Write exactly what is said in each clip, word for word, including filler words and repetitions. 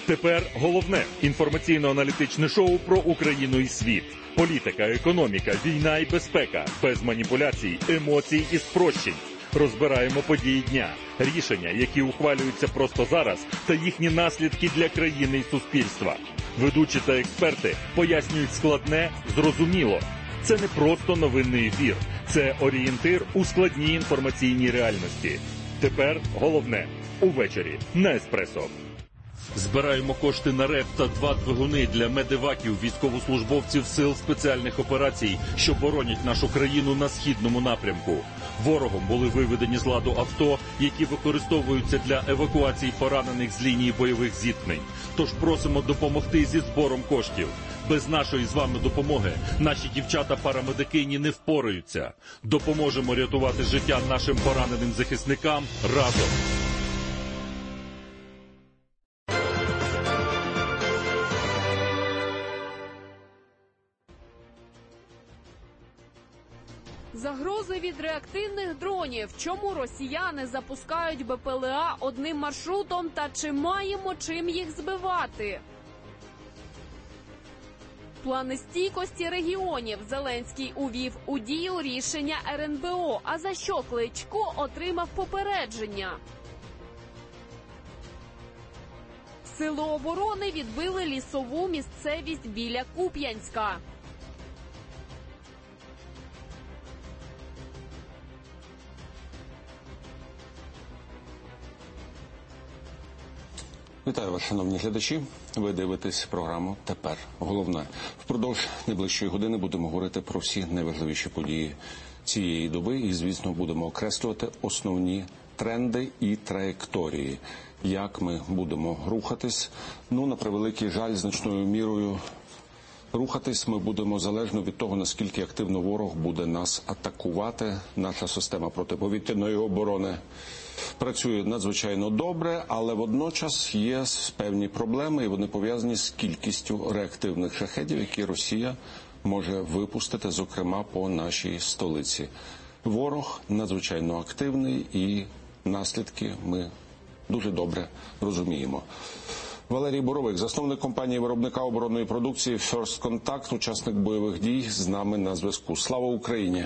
Тепер головне інформаційно-аналітичне шоу про Україну і світ. Політика, економіка, війна і безпека. Без маніпуляцій, емоцій і спрощень. Розбираємо події дня, рішення, які ухвалюються просто зараз, та їхні наслідки для країни і суспільства. Ведучі та експерти пояснюють складне, зрозуміло. Це не просто новинний ефір. Це орієнтир у складній інформаційній реальності. Тепер головне – увечері на Еспресо. Збираємо кошти на РЕП та два двигуни для медеваків військовослужбовців Сил спеціальних операцій, що боронять нашу країну на східному напрямку. Ворогом були виведені з ладу авто, які використовуються для евакуації поранених з лінії бойових зіткнень. Тож просимо допомогти зі збором коштів. Без нашої з вами допомоги наші дівчата-парамедикині не впораються. Допоможемо рятувати життя нашим пораненим захисникам разом. Загрози від реактивних дронів. Чому росіяни запускають БПЛА одним маршрутом та чи маємо чим їх збивати? Плани стійкості регіонів. Зеленський увів у дію рішення ер ен бе о. А за що Кличко отримав попередження? Сили оборони відбили лісову місцевість біля Куп'янська. Вітаю вас, шановні глядачі. Ви дивитесь програму «Тепер головне». Впродовж найближчої години будемо говорити про всі найважливіші події цієї доби і, звісно, будемо окреслювати основні тренди і траєкторії. Як ми будемо рухатись? Ну, на превеликий жаль, значною мірою рухатись ми будемо залежно від того, наскільки активно ворог буде нас атакувати. Наша система протиповітряної оборони працює надзвичайно добре, але водночас є певні проблеми, і вони пов'язані з кількістю реактивних шахедів, які Росія може випустити, зокрема, по нашій столиці. Ворог надзвичайно активний, і наслідки ми дуже добре розуміємо. Валерій Боровик, засновник компанії-виробника оборонної продукції First Contact, учасник бойових дій, з нами на зв'язку. Слава Україні!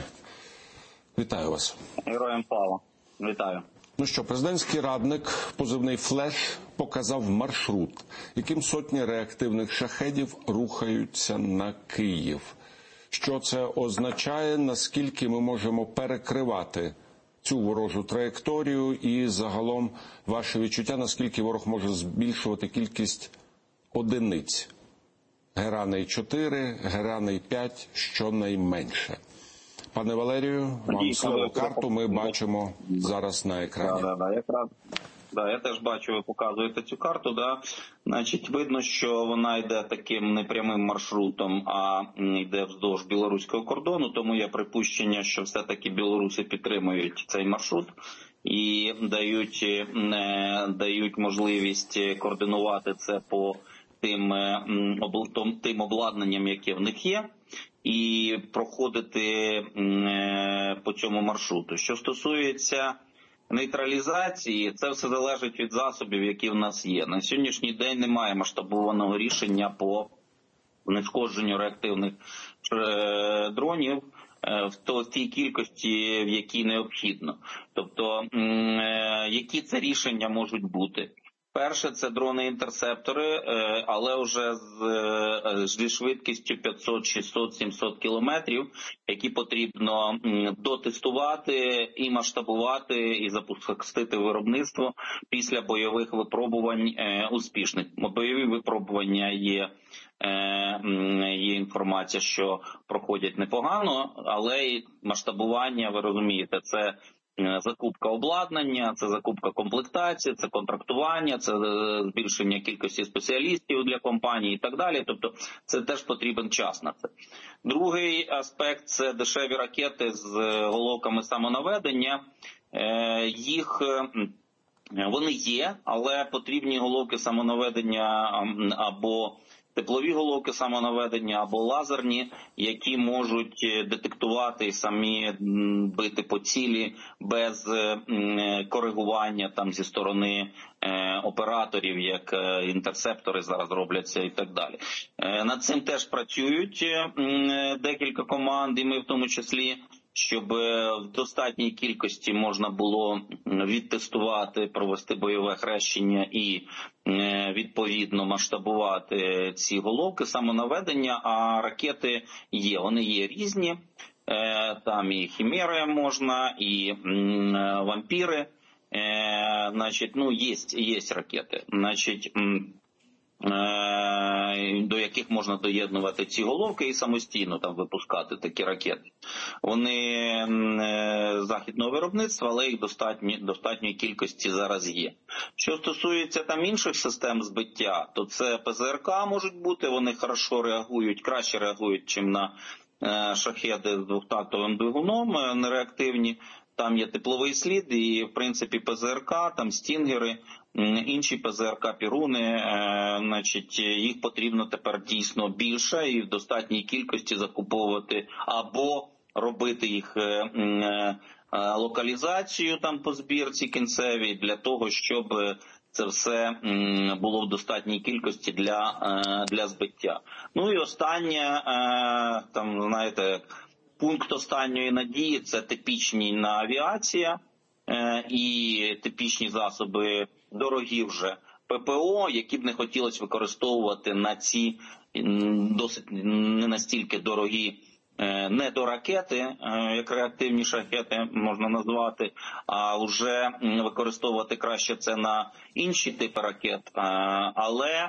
Вітаю вас. Героям слава. Вітаю. Ну що, президентський радник, позивний «Флеш», показав маршрут, яким сотні реактивних шахедів рухаються на Київ. Що це означає, наскільки ми можемо перекривати цю ворожу траєкторію і загалом ваше відчуття, наскільки ворог може збільшувати кількість одиниць? Гераней чотири, Гераней п'ять, щонайменше. Пане Валерію, вам слово. Карту ми бачимо зараз на екрані. Да, да, да, якраз. Да, я теж бачу, ви показуєте цю карту. Да. Значить, видно, що вона йде таким непрямим маршрутом, а йде вздовж білоруського кордону, тому є припущення, що все-таки білоруси підтримують цей маршрут і дають, дають можливість координувати це по тим, тим обладнанням, яке в них є, і проходити по цьому маршруту. Що стосується нейтралізації, це все залежить від засобів, які в нас є. На сьогоднішній день немає масштабованого рішення по знешкодженню реактивних дронів в тій кількості, в якій необхідно. Тобто, які це рішення можуть бути? Перше, це дрони-інтерсептори, але вже зі швидкістю п'ятсот, шістсот, сімсот кілометрів, які потрібно дотестувати і масштабувати, і запустити виробництво після бойових випробувань успішних. Бойові випробування є, є інформація, що проходять непогано, але і масштабування, ви розумієте, це закупка обладнання, це закупка комплектації, це контрактування, це збільшення кількості спеціалістів для компаній і так далі. Тобто це теж потрібен час на це. Другий аспект – це дешеві ракети з головками самонаведення. Їх вони є, але потрібні головки самонаведення або теплові головки самонаведення або лазерні, які можуть детектувати і самі бити по цілі без коригування там зі сторони операторів, як інтерсептори зараз робляться і так далі. Над цим теж працюють декілька команд, і ми в тому числі, щоб в достатній кількості можна було відтестувати, провести бойове хрещення і відповідно масштабувати ці головки самонаведення, а ракети є, вони є різні, там і хімери можна, і вампіри, значить, ну, є, є ракети, значить, до яких можна доєднувати ці головки і самостійно там випускати такі ракети. Вони західного виробництва, але їх достатньо, достатньої кількості зараз є. Що стосується там інших систем збиття, то це ПЗРК можуть бути, вони хорошо реагують, краще реагують, чим на шахеди з двохтактовим двигуном, нереактивні. Там є тепловий слід і, в принципі, ПЗРК, там стінгери, інші ПЗРК, піруни, значить, їх потрібно тепер дійсно більше і в достатній кількості закуповувати або робити їх локалізацію там по збірці кінцевій для того, щоб це все було в достатній кількості для, для збиття. Ну і останнє, там, знаєте, пункт останньої надії – це типічна авіація е, і типічні засоби, дорогі вже ППО, які б не хотілося використовувати на ці досить не настільки дорогі е, недоракети, е, як реактивні шахеди можна назвати, а вже використовувати краще це на інші типи ракет, е, але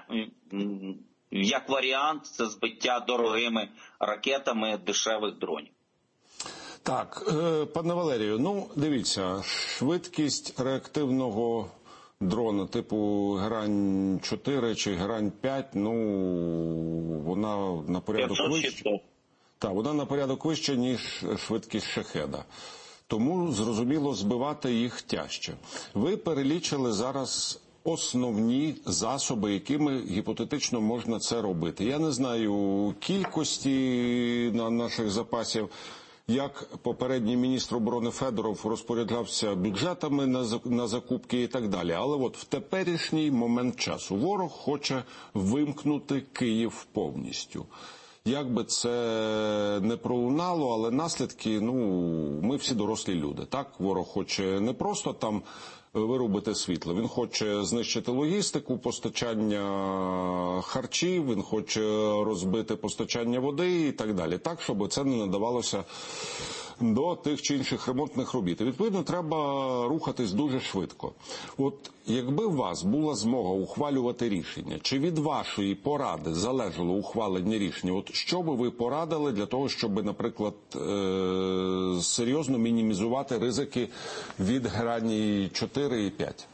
як варіант це збиття дорогими ракетами дешевих дронів. Так, пане Валерію, ну, дивіться, швидкість реактивного дрона типу Герань чотири чи Герань п'ять, ну, вона на порядок вища. Так, вона на порядок вища, ніж швидкість шахеда. Тому, зрозуміло, збивати їх тяжче. Ви перелічили зараз основні засоби, якими гіпотетично можна це робити. Я не знаю кількості на наших запасів, як попередній міністр оборони Федоров розпоряджався бюджетами на закупки і так далі. Але от в теперішній момент часу ворог хоче вимкнути Київ повністю. Як би це не пролунало, але наслідки, ну, ми всі дорослі люди, так? Ворог хоче не просто там вирубити світло, він хоче знищити логістику, постачання харчів, він хоче розбити постачання води і так далі, так, щоб це не надавалося до тих чи інших ремонтних робіт. І, відповідно, треба рухатись дуже швидко. От якби у вас була змога ухвалювати рішення, чи від вашої поради залежало ухвалення рішення, от що би ви порадили для того, щоб, наприклад, е- серйозно мінімізувати ризики від Герані чотири і п'ять?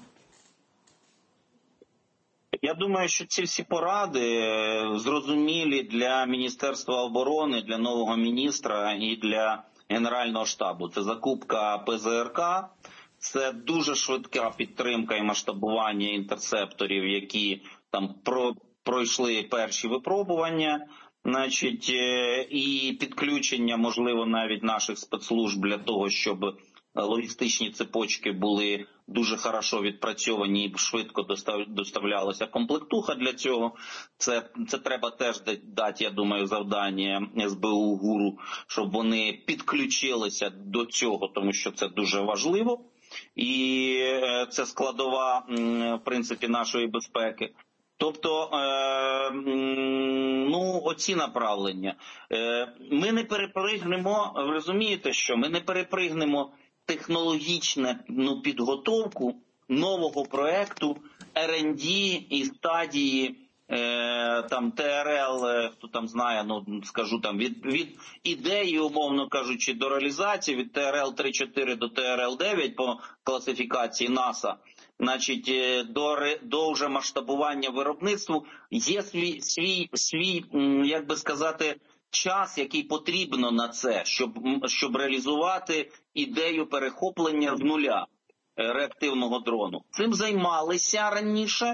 Я думаю, що ці всі поради зрозумілі для Міністерства оборони, для нового міністра і для Генерального штабу. Це закупка ПЗРК, це дуже швидка підтримка і масштабування інтерсепторів, які там про, пройшли перші випробування, значить, і підключення, можливо, навіть наших спецслужб для того, щоб логістичні цепочки були дуже хорошо відпрацьовані і швидко доставлялася комплектуха для цього. Це, це треба теж дати, я думаю, завдання ес бе у ГУРу, щоб вони підключилися до цього, тому що це дуже важливо. І це складова, в принципі, нашої безпеки. Тобто, е, ну, оці направлення. Е, ми не перепригнемо, ви розумієте, що ми не перепригнемо технологічну, ну, підготовку нового проекту ер енд ді і стадії е, там те ер ел, хто там знає, ну, скажу там, від, від ідеї, умовно кажучи, до реалізації, від те ер ел три чотири до те ер ел дев'ять по класифікації НАСА, значить, до, до вже масштабування виробництву, є свій, свій, свій, як би сказати, час, який потрібно на це, щоб, щоб реалізувати ідею перехоплення з нуля реактивного дрону. Цим займалися раніше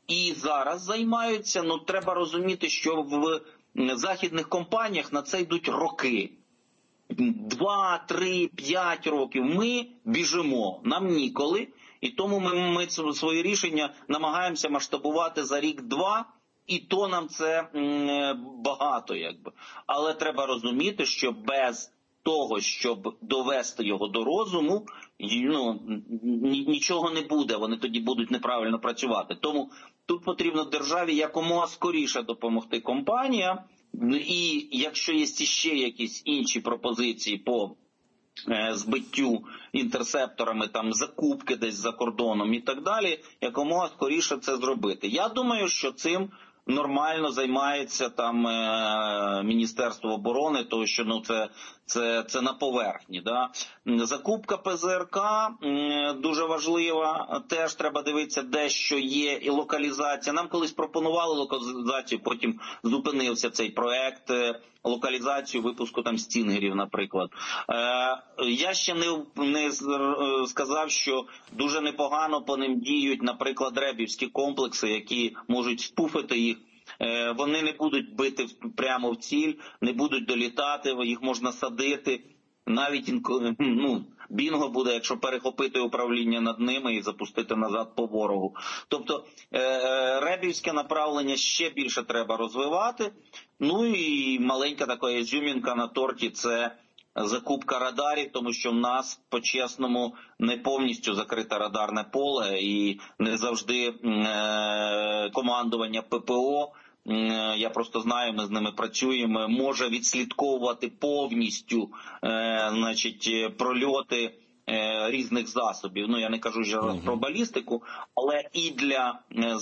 і зараз займаються. Ну, треба розуміти, що в західних компаніях на це йдуть роки. Два, три, п'ять років. Ми біжимо, нам ніколи. І тому ми, ми свої рішення намагаємося масштабувати за рік-два. І то нам це м, багато, якби. Але треба розуміти, що без того, щоб довести його до розуму, ну, нічого не буде, вони тоді будуть неправильно працювати. Тому тут потрібно державі якомога скоріше допомогти компаніям, і якщо є ще якісь інші пропозиції по е, збиттю інтерсепторами, там, закупки десь за кордоном і так далі, якомога скоріше це зробити. Я думаю, що цим нормально займається там е, Міністерство оборони, тому що ну це це це на поверхні. Да? Закупка ПЗРК е, дуже важлива. Теж треба дивитися, де що є, і локалізація. Нам колись пропонували локалізацію, потім зупинився цей проект. Е, локалізацію випуску там стінгерів, наприклад. Е, я ще не, не сказав, що дуже непогано по ним діють, наприклад, ребівські комплекси, які можуть спуфити їх. Е, вони не будуть бити прямо в ціль, не будуть долітати, їх можна садити. Навіть ну, бінго буде, якщо перехопити управління над ними і запустити назад по ворогу. Тобто е, ребівське направлення ще більше треба розвивати. Ну і маленька така ізюмінка на торті – це закупка радарів, тому що в нас по-чесному не повністю закрите радарне поле і не завжди е, командування ППО, е, я просто знаю, ми з ними працюємо, може відслідковувати повністю е, значить, прольоти е, різних засобів. Ну, я не кажу зараз про балістику, але і для